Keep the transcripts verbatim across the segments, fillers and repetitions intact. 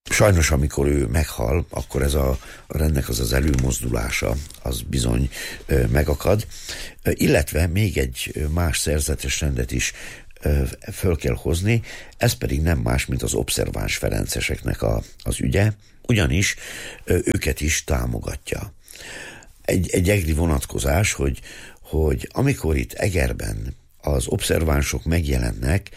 Sajnos, amikor ő meghal, akkor ez a, a rendnek az az előmozdulása, az bizony ö, megakad. Ö, illetve még egy más szerzetes rendet is ö, föl kell hozni, ez pedig nem más, mint az obszerváns ferenceseknek a, az ügye, ugyanis ö, őket is támogatja. Egy, egy egri vonatkozás, hogy, hogy amikor itt Egerben az obszervánsok megjelennek,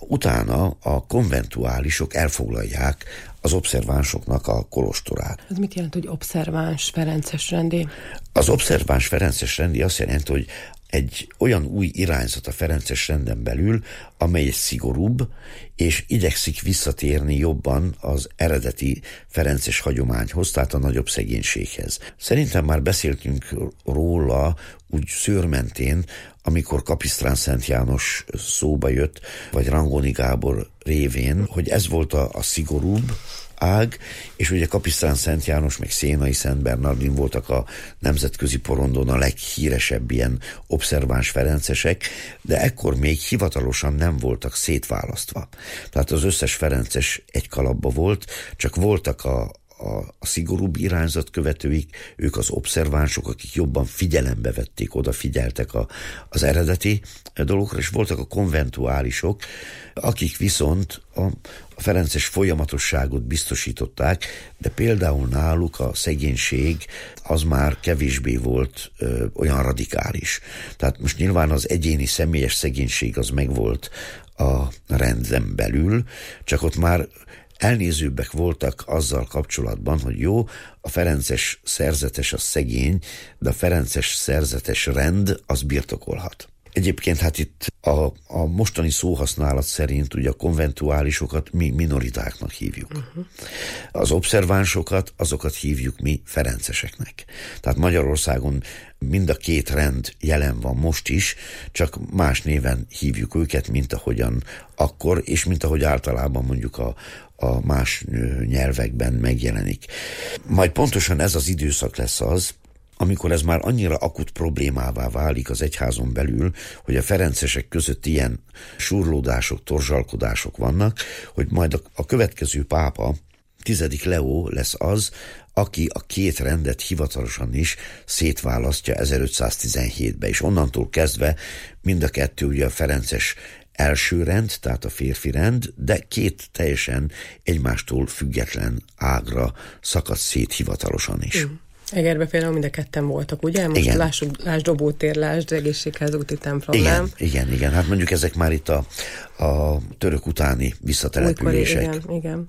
utána a konventuálisok elfoglalják az obszervánsoknak a kolostorát. Ez mit jelent, hogy obszerváns ferences rendi? Az obszerváns ferences rendi azt jelenti, hogy egy olyan új irányzat a ferences renden belül, amely szigorúbb, és igyekszik visszatérni jobban az eredeti ferences hagyományhoz, tehát a nagyobb szegénységhez. Szerintem már beszéltünk róla úgy szőrmentén, amikor Kapisztrán Szent János szóba jött, vagy Rangoni Gábor révén, hogy ez volt a, a szigorúbb ág, és ugye Kapisztrán Szent János meg Szénai Szent Bernardin voltak a nemzetközi porondon a leghíresebb ilyen obszerváns ferencesek, de ekkor még hivatalosan nem voltak szétválasztva. Tehát az összes ferences egy kalapba volt, csak voltak a A, a szigorúbb irányzat követőik, ők az obszervánsok, akik jobban figyelembe vették, odafigyeltek a, az eredeti dolgokra, és voltak a konventuálisok, akik viszont a, a ferences folyamatosságot biztosították, de például náluk a szegénység az már kevésbé volt ö, olyan radikális. Tehát most nyilván az egyéni személyes szegénység az megvolt a renden belül, csak ott már elnézőbbek voltak azzal kapcsolatban, hogy jó, a ferences szerzetes az szegény, de a ferences szerzetes rend az birtokolhat. Egyébként hát itt a, a mostani szóhasználat szerint ugye a konventuálisokat mi minoritáknak hívjuk. Uh-huh. Az obszervánsokat, azokat hívjuk mi ferenceseknek. Tehát Magyarországon mind a két rend jelen van most is, csak más néven hívjuk őket, mint ahogyan akkor, és mint ahogy általában mondjuk a, a más nyelvekben megjelenik. Majd pontosan ez az időszak lesz az, amikor ez már annyira akut problémává válik az egyházon belül, hogy a ferencesek között ilyen surlódások, torzsalkodások vannak, hogy majd a, a következő pápa, tizedik Leó lesz az, aki a két rendet hivatalosan is szétválasztja ezerötszáztizenhétben, és onnantól kezdve mind a kettő ugye a ferences első rend, tehát a férfi rend, de két teljesen egymástól független ágra szakad szét hivatalosan is. Mm. Egerben például mind a ketten voltak, ugye? Most igen. Lássuk, lásd Dobótér, lásd Egészségház úti templom, igen, nem? Igen, igen. Hát mondjuk ezek már itt a, a török utáni visszatelepülések. Újkori, igen, igen.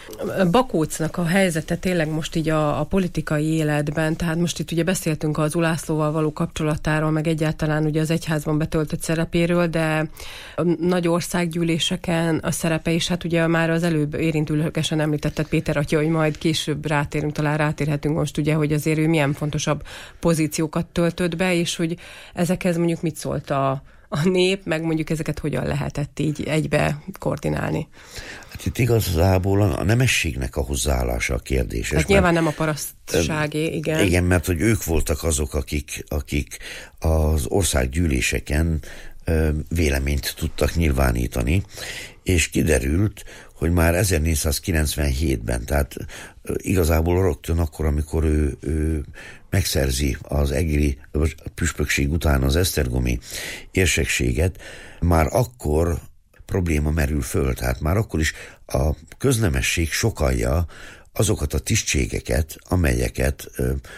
Bakócnak a helyzete tényleg most így a, a politikai életben, tehát most itt ugye beszéltünk az Ulászlóval való kapcsolatáról, meg egyáltalán ugye az egyházban betöltött szerepéről, de a nagy országgyűléseken a szerepe is, hát ugye már az előbb érintőlegesen említetted Péter atya, hogy majd később rátérünk, talán rátérhetünk most ugye, hogy azért ő milyen fontosabb pozíciókat töltött be, és hogy ezekhez mondjuk mit szólt a a nép, meg mondjuk ezeket hogyan lehetett így egybe koordinálni? Hát itt igazából a nemességnek a hozzáállása a kérdéses. Hát nyilván nem a parasztságé, igen. Igen, mert hogy ők voltak azok, akik, akik az országgyűléseken véleményt tudtak nyilvánítani, és kiderült, hogy már ezernégyszázkilencvenhétben, tehát igazából rögtön akkor, amikor ő, ő megszerzi az egri püspökség után az esztergomi érsekséget, már akkor probléma merül föl, tehát már akkor is a köznemesség sokkalja azokat a tisztségeket, amelyeket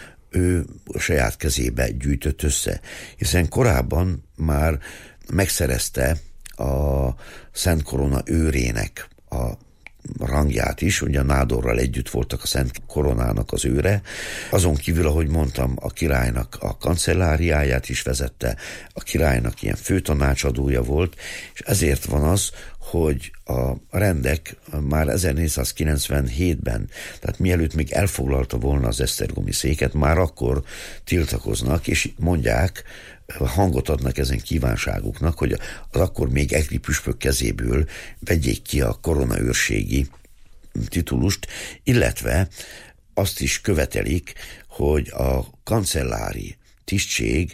ő saját kezébe gyűjtött össze. Hiszen korábban már megszerezte a Szent Korona őrének a rangját is, ugye a nádorral együtt voltak a Szent Koronának az őre. Azon kívül, ahogy mondtam, a királynak a kancelláriáját is vezette, a királynak ilyen főtanácsadója volt, és ezért van az, hogy a rendek már ezernégyszázkilencvenhétben, tehát mielőtt még elfoglalta volna az esztergomi széket, már akkor tiltakoznak, és mondják, hangot adnak ezen kívánságuknak, hogy az akkor még egri püspök kezéből vegyék ki a koronaőrségi titulust, illetve azt is követelik, hogy a kancellári tisztség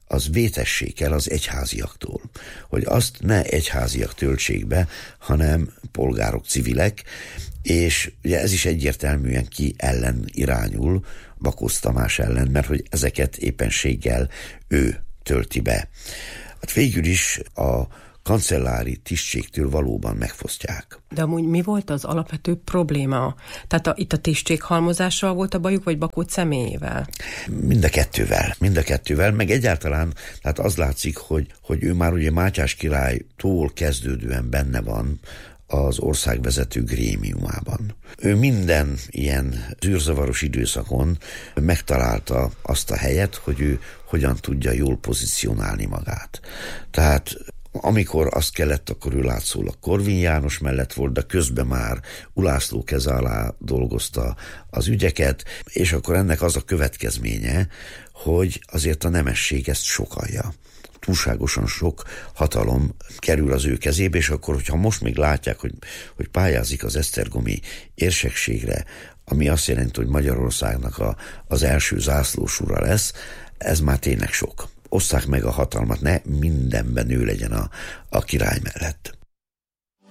az vétessék el az egyháziaktól. Hogy azt ne egyháziak töltsék be, hanem polgárok, civilek, és ugye ez is egyértelműen ki ellen irányul, Bakócz Tamás ellen, mert hogy ezeket éppenséggel ő tölti be. Hát végül is a kancellári tisztségtől valóban megfosztják. De amúgy mi volt az alapvető probléma? Tehát a, itt a tisztséghalmozással volt a bajuk, vagy Bakócz személyével? Mind a kettővel, mind a kettővel, meg egyáltalán, tehát az látszik, hogy, hogy ő már ugye Mátyás királytól kezdődően benne van az országvezető grémiumában. Ő minden ilyen zűrzavaros időszakon megtalálta azt a helyet, hogy ő hogyan tudja jól pozícionálni magát. Tehát amikor azt kellett, akkor ő látszólag Korvin János mellett volt, de közben már Ulászló keze alá dolgozta az ügyeket, és akkor ennek az a következménye, hogy azért a nemesség ezt sokalja. Túlságosan sok hatalom kerül az ő kezébe, és akkor, hogyha most még látják, hogy, hogy pályázik az esztergomi érsekségre, ami azt jelenti, hogy Magyarországnak a, az első zászlós ura lesz, ez már tényleg sok. Osszák meg a hatalmat, ne mindenben ő legyen a, a király mellett.